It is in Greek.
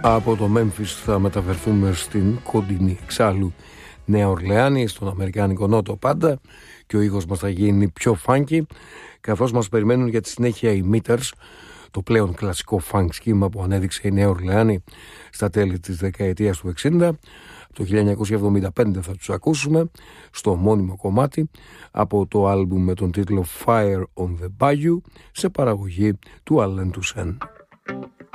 Από το Μέμφις θα μεταφερθούμε στην κοντινή εξάλλου Νέα Ορλεάνη, στον αμερικάνικο νότο πάντα, και ο ήχος μας θα γίνει πιο funky, καθώς μας περιμένουν για τη συνέχεια οι Meters, το πλέον κλασικό funk σχήμα που ανέδειξε η Νέα Ορλεάνη στα τέλη της δεκαετίας του 60. Το 1975 θα τους ακούσουμε στο μόνιμο κομμάτι από το άλμπουμ με τον τίτλο Fire on the Bayou, σε παραγωγή του Allen Toussaint.